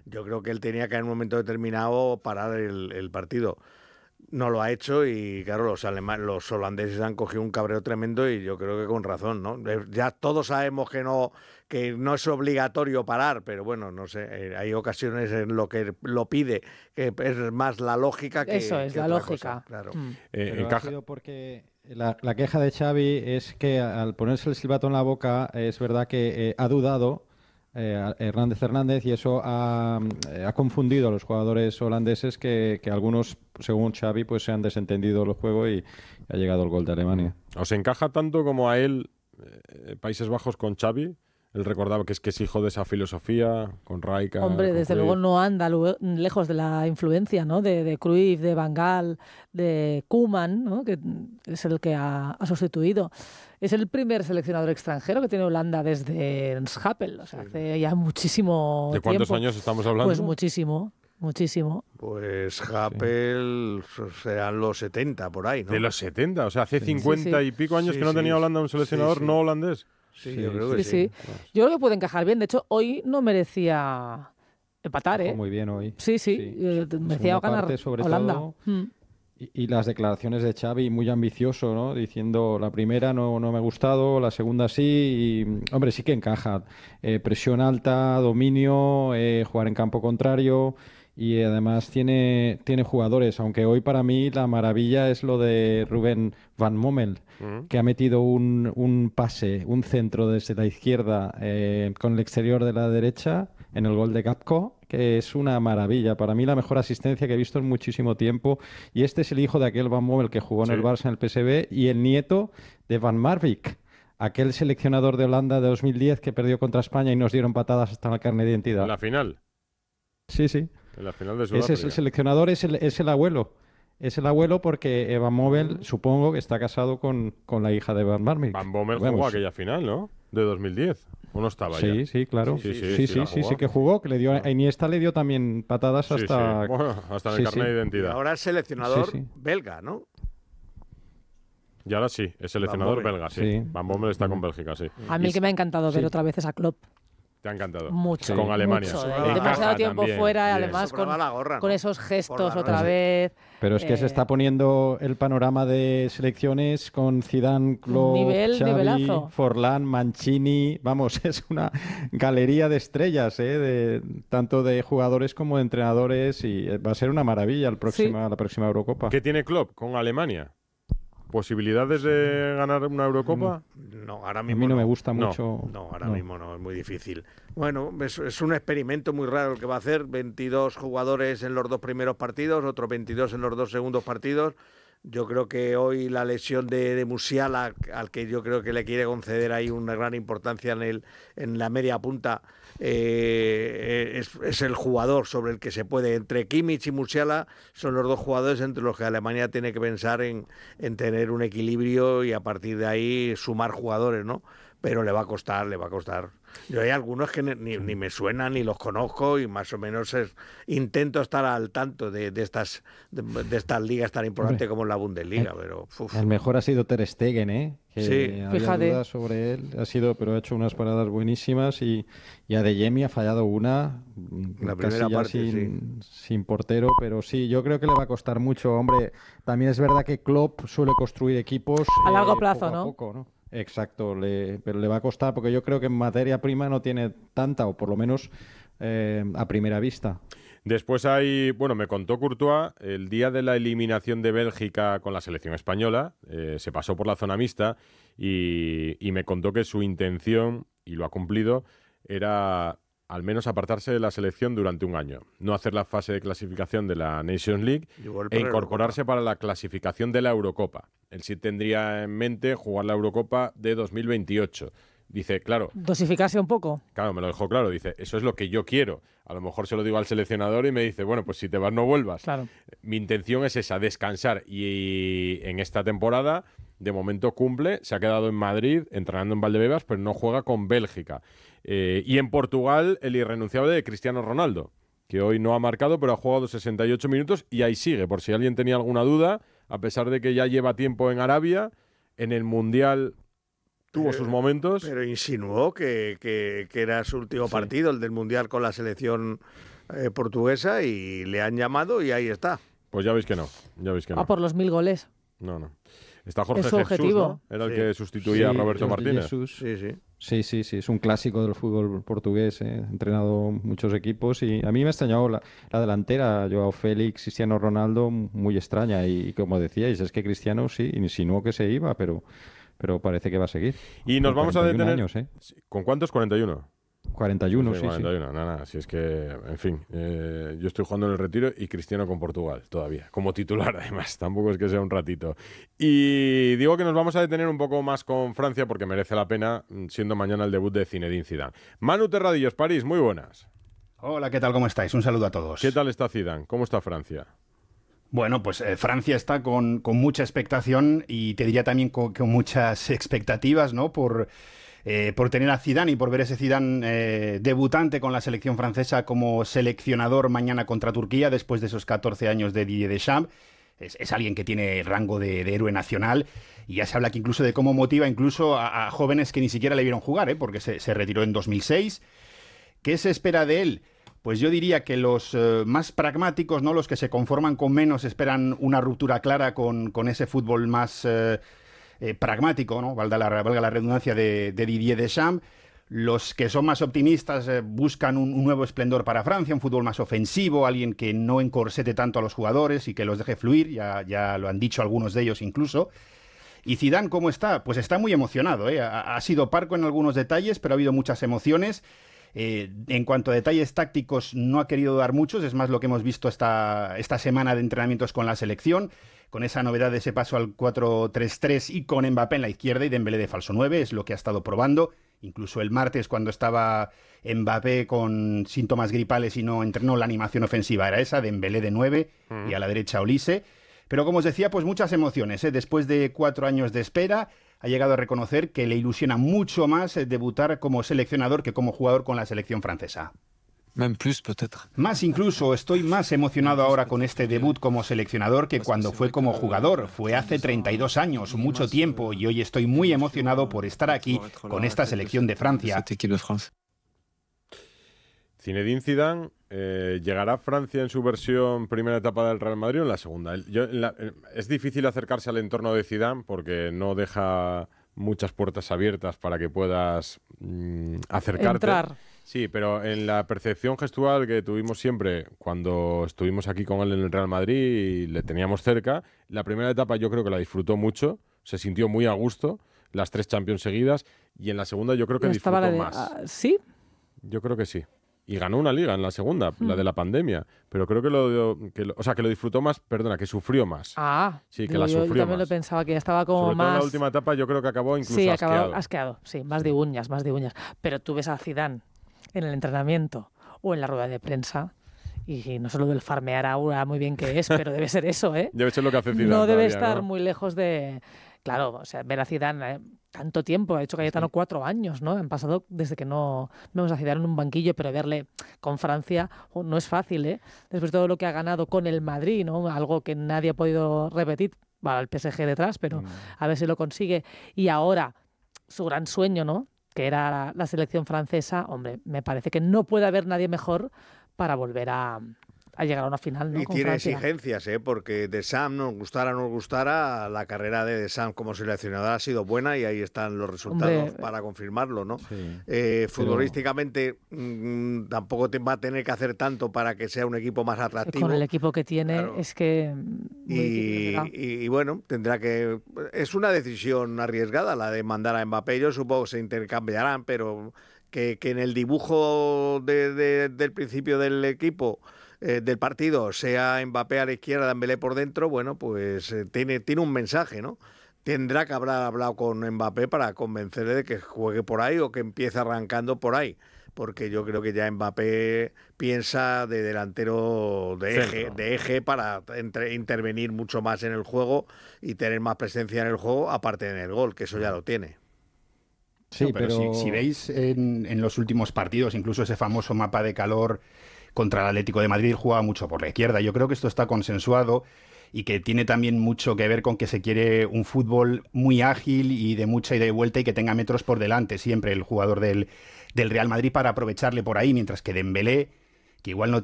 yo creo que él tenía que en un momento determinado parar el partido. No lo ha hecho y claro, los holandeses han cogido un cabreo tremendo y yo creo que con razón, ¿no? Ya todos sabemos que no es obligatorio parar, pero bueno, no sé, hay ocasiones en lo que lo pide, que es más la lógica que Eso es, que la otra lógica. cosa, claro. Pero ha sido porque la queja de Xavi es que al ponerse el silbato en la boca es verdad que ha dudado Hernández y eso ha confundido a los jugadores holandeses que algunos, según Xavi, pues se han desentendido del juego y ha llegado el gol de Alemania. ¿Os encaja tanto como a él Países Bajos con Xavi? Él recordaba que es hijo de esa filosofía, con Rijkaard. Hombre, desde luego no anda lejos de la influencia, ¿no? de Cruyff, de Van Gaal, de Koeman, ¿no? Que es el que ha sustituido. Es el primer seleccionador extranjero que tiene Holanda desde Schappel, o sea, hace ya muchísimo tiempo. ¿De cuántos años estamos hablando? Pues muchísimo. Pues Happel serán los 70 por ahí, ¿no? De los 70, o sea, hace 50 y pico años que no tenía Holanda un seleccionador no holandés. Sí, yo creo que sí. Yo creo que puede encajar bien. De hecho, hoy no merecía empatar, ¿eh? Muy bien hoy. Sí. Merecía ganar sobre Holanda. Todo, y las declaraciones de Xavi muy ambicioso, ¿no? Diciendo la primera no me ha gustado, la segunda sí. Y, hombre, sí que encaja. Presión alta, dominio, jugar en campo contrario. Y además tiene jugadores, aunque hoy para mí la maravilla es lo de Ruben Van Bommel, que ha metido un pase, un centro desde la izquierda con el exterior de la derecha en el gol de Gakpo, que es una maravilla. Para mí la mejor asistencia que he visto en muchísimo tiempo. Y este es el hijo de aquel Van Bommel que jugó en el Barça, en el PSV, y el nieto de Van Marwijk, aquel seleccionador de Holanda de 2010 que perdió contra España y nos dieron patadas hasta la carne de identidad. ¿En la final? Sí. En la final de Sudáfrica. Ese es el seleccionador, es el abuelo. Es el abuelo porque Van Bommel, supongo que está casado con la hija de Van Marwijk. Van Bommel jugó aquella final, ¿no? De 2010. ¿O no estaba ya? Sí, claro. Sí que jugó. Que le dio, a Iniesta le dio también patadas hasta... Sí. Bueno, hasta en el carnet de identidad. Y ahora es seleccionador belga, ¿no? Y ahora sí, es seleccionador belga, sí. Van Bommel está con Bélgica, sí. A mí que me ha encantado ver otra vez a Klopp. Te ha encantado. Mucho. Con Alemania. Mucho, demasiado tiempo también, fuera, además con esos gestos otra vez. Pero es que se está poniendo el panorama de selecciones con Zidane, Klopp, Xavi, Forlán, Mancini. Vamos, es una galería de estrellas, tanto de jugadores como de entrenadores, y va a ser una maravilla la próxima Eurocopa. ¿Qué tiene Klopp con Alemania? ¿Posibilidades de ganar una Eurocopa? No, ahora mismo a mí no me gusta mucho. No, ahora mismo no, es muy difícil. Bueno, es un experimento muy raro el que va a hacer. 22 jugadores en los 2 primeros partidos, otros 22 en los 2 segundos partidos. Yo creo que hoy la lesión de Musiala, al que yo creo que le quiere conceder ahí una gran importancia en la media punta, es el jugador sobre el que se puede. Entre Kimmich y Musiala son los 2 jugadores entre los que Alemania tiene que pensar en tener un equilibrio y a partir de ahí sumar jugadores, ¿no? Pero le va a costar. Yo hay algunos que ni me suenan ni los conozco y más o menos intento estar al tanto de estas ligas tan importantes como la Bundesliga. Pero el mejor ha sido Ter Stegen, que sí, había dudas sobre él, pero ha hecho unas paradas buenísimas y Adeyemi ha fallado una, la casi primera ya parte, sin portero, pero sí, yo creo que le va a costar mucho. Hombre, también es verdad que Klopp suele construir equipos a largo plazo, poco a poco, ¿no? Exacto, pero le va a costar porque yo creo que en materia prima no tiene tanta, o por lo menos a primera vista. Después me contó Courtois, el día de la eliminación de Bélgica con la selección española, se pasó por la zona mixta y me contó que su intención, y lo ha cumplido, era al menos apartarse de la selección durante un año, no hacer la fase de clasificación de la Nations League e incorporarse para la clasificación de la Eurocopa. Él sí tendría en mente jugar la Eurocopa de 2028. Dice, claro... Dosificarse un poco. Claro, me lo dejó claro. Dice, eso es lo que yo quiero. A lo mejor se lo digo al seleccionador y me dice, bueno, pues si te vas no vuelvas. Claro. Mi intención es esa, descansar. Y en esta temporada, de momento cumple. Se ha quedado en Madrid, entrenando en Valdebebas, pero no juega con Bélgica. Y en Portugal, el irrenunciable de Cristiano Ronaldo, que hoy no ha marcado, pero ha jugado 68 minutos y ahí sigue. Por si alguien tenía alguna duda, a pesar de que ya lleva tiempo en Arabia, en el Mundial... tuvo sus momentos. Pero insinuó que era su último partido, el del Mundial con la selección portuguesa, y le han llamado y ahí está. Pues ya veis que no. Por los 1000 goles. No. Está Jorge Es su Jesús, objetivo. ¿no? Era el que sustituía a Roberto Martínez. Sí, es un clásico del fútbol portugués, ha entrenado muchos equipos y a mí me ha extrañado la delantera, Joao Félix, Cristiano Ronaldo, muy extraña, y como decíais, es que Cristiano sí insinuó que se iba, pero parece que va a seguir. Y nos vamos a detener... años, ¿eh? ¿Con cuántos? 41. 41, sí. 41, nada, si es que, en fin, yo estoy jugando en el Retiro y Cristiano con Portugal todavía, como titular además, tampoco es que sea un ratito. Y digo que nos vamos a detener un poco más con Francia porque merece la pena, siendo mañana el debut de Zinedine Zidane. Manu Terradillos, París, muy buenas. Hola, ¿qué tal? ¿Cómo estáis? Un saludo a todos. ¿Qué tal está Zidane? ¿Cómo está Francia? Bueno, pues Francia está con mucha expectación y te diría también con muchas expectativas, ¿no? Por tener a Zidane y por ver ese Zidane debutante con la selección francesa como seleccionador mañana contra Turquía después de esos 14 años de Didier Deschamps. Es alguien que tiene rango de héroe nacional y ya se habla que incluso de cómo motiva incluso a jóvenes que ni siquiera le vieron jugar, porque se retiró en 2006. ¿Qué se espera de él? Pues yo diría que los más pragmáticos, ¿no? Los que se conforman con menos, esperan una ruptura clara con ese fútbol más pragmático, ¿no? Valga la redundancia de Didier Deschamps. Los que son más optimistas buscan un nuevo esplendor para Francia, un fútbol más ofensivo, alguien que no encorsete tanto a los jugadores y que los deje fluir, ya lo han dicho algunos de ellos incluso. ¿Y Zidane cómo está? Pues está muy emocionado, ¿eh? Ha sido parco en algunos detalles, pero ha habido muchas emociones. En cuanto a detalles tácticos, no ha querido dar muchos, es más lo que hemos visto esta semana de entrenamientos con la selección, con esa novedad de ese paso al 4-3-3 y con Mbappé en la izquierda y Dembélé de falso 9, es lo que ha estado probando. Incluso el martes, cuando estaba Mbappé con síntomas gripales y no entrenó, la animación ofensiva era esa, Dembélé de 9 y a la derecha Olise. Pero como os decía, pues muchas emociones, ¿eh? Después de 4 años de espera, ha llegado a reconocer que le ilusiona mucho más debutar como seleccionador que como jugador con la selección francesa. Más incluso, estoy más emocionado ahora con este debut como seleccionador que cuando fue como jugador. Fue hace 32 años, mucho tiempo, y hoy estoy muy emocionado por estar aquí con esta selección de Francia. Zinedine Zidane, ¿llegará a Francia en su versión primera etapa del Real Madrid o en la segunda? Es difícil acercarse al entorno de Zidane porque no deja muchas puertas abiertas para que puedas acercarte. Entrar. Sí, pero en la percepción gestual que tuvimos siempre cuando estuvimos aquí con él en el Real Madrid y le teníamos cerca, la primera etapa yo creo que la disfrutó mucho, se sintió muy a gusto, las 3 Champions seguidas, y en la segunda yo creo que disfrutó más. ¿Sí? Yo creo que sí. Y ganó una liga en la segunda, la de la pandemia. Pero creo que lo disfrutó más, que sufrió más. Sí, que la sufrió más. Yo también lo pensaba, que ya estaba como Sobre más... todo en la última etapa yo creo que acabó incluso asqueado. Sí, más de uñas. Pero tú ves a Zidane en el entrenamiento o en la rueda de prensa, y no solo del farmear ahora muy bien que es, pero debe ser eso, ¿eh? Debe ser lo que hace Zidane. No debe todavía, estar ¿no? muy lejos de... Claro, o sea, ver a Zidane tanto tiempo, ha hecho Cayetano 4 años, ¿no? Han pasado desde que no vemos a Zidane en un banquillo, pero verle con Francia no es fácil, ¿eh? Después de todo lo que ha ganado con el Madrid, ¿no? Algo que nadie ha podido repetir, va al PSG detrás, pero a ver si lo consigue. Y ahora, su gran sueño, ¿no? Que era la selección francesa, hombre, me parece que no puede haber nadie mejor para volver a llegar a una final, ¿no? Y con tiene Francia. exigencias, porque Deschamps, nos gustara, la carrera de Deschamps como seleccionador ha sido buena y ahí están los resultados para confirmarlo, ¿no? Sí, futbolísticamente tampoco va a tener que hacer tanto para que sea un equipo más atractivo. Con el equipo que tiene, claro. Es que... Y bueno, tendrá que... Es una decisión arriesgada la de mandar a Mbappé. Yo supongo que se intercambiarán, pero que en el dibujo del principio del equipo... del partido, sea Mbappé a la izquierda, Dembélé por dentro, bueno, pues tiene un mensaje, ¿no? Tendrá que haber hablado con Mbappé para convencerle de que juegue por ahí o que empiece arrancando por ahí, porque yo creo que ya Mbappé piensa de delantero de eje para intervenir mucho más en el juego y tener más presencia en el juego, aparte en el gol, que eso ya lo tiene. Sí, pero si veis en los últimos partidos, incluso ese famoso mapa de calor contra el Atlético de Madrid, jugaba mucho por la izquierda. Yo creo que esto está consensuado y que tiene también mucho que ver con que se quiere un fútbol muy ágil y de mucha ida y vuelta y que tenga metros por delante siempre el jugador del Real Madrid para aprovecharle por ahí, mientras que Dembélé, que igual no